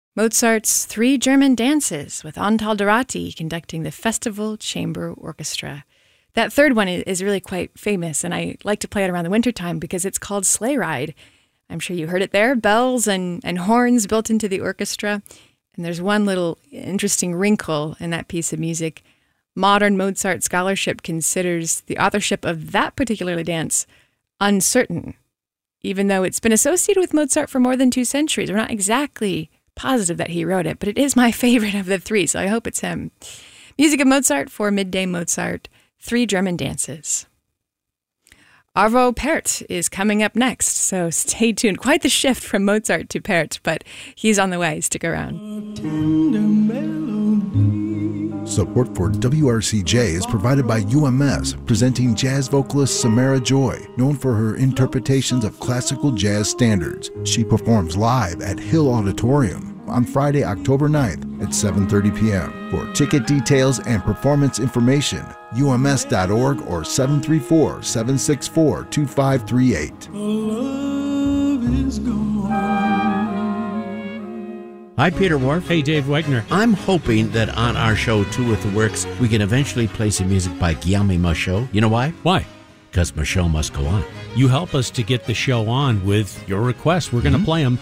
Mozart's Three German Dances with Antal Dorati conducting the Festival Chamber Orchestra. That third one is really quite famous, and I like to play it around the wintertime because it's called Sleigh Ride. I'm sure you heard it there, bells and horns built into the orchestra. And there's one little interesting wrinkle in that piece of music. Modern Mozart scholarship considers the authorship of that particular dance uncertain, even though it's been associated with Mozart for more than 2 centuries. We're not exactly positive that he wrote it, but it is my favorite of the three, so I hope it's him. Music of Mozart for Midday Mozart, Three German Dances. Arvo Pärt is coming up next, so stay tuned. Quite the shift from Mozart to Pärt, but he's on the way. Stick around. Support for WRCJ is provided by UMS, presenting jazz vocalist Samara Joy, known for her interpretations of classical jazz standards. She performs live at Hill Auditorium on Friday, October 9th at 7:30 p.m. For ticket details and performance information, ums.org or 734-764-2538. Hi, Peter Wharf. Hey, Dave Wegner. I'm hoping that on our show, Two with the Works, we can eventually play some music by Guillaume Michaud. You know why? Why? Because Michaud must go on. You help us to get the show on with your requests. We're going to play them.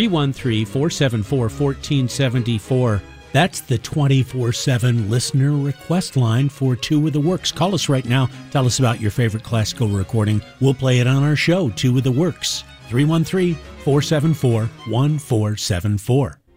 313-474-1474. That's the 24/7 listener request line for Two with the Works. Call us right now. Tell us about your favorite classical recording. We'll play it on our show, Two with the Works. 313-474-1474.